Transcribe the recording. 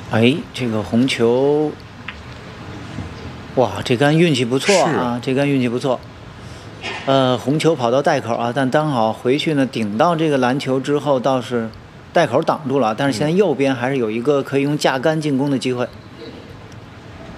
哎，这个红球，哇，这杆运气不错啊，这杆运气不错。红球跑到袋口啊，但刚好回去呢，顶到这个篮球之后，倒是袋口挡住了，但是现在右边还是有一个可以用架杆进攻的机会。